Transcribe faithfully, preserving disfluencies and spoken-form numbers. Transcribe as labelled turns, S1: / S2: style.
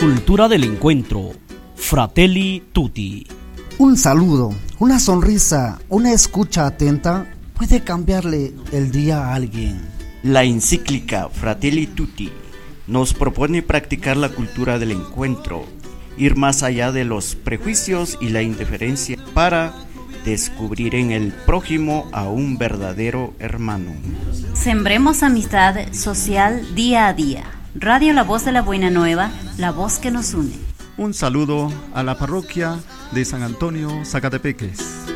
S1: cultura del encuentro. Fratelli Tutti.
S2: Un saludo, una sonrisa, una escucha atenta puede cambiarle el día a alguien.
S3: La encíclica Fratelli Tutti nos propone practicar la cultura del encuentro, ir más allá de los prejuicios y la indiferencia para descubrir en el prójimo a un verdadero hermano.
S4: Sembremos amistad social día a día. Radio La Voz de la Buena Nueva, la voz que nos une.
S5: Un saludo a la parroquia de San Antonio, Zacatepeques.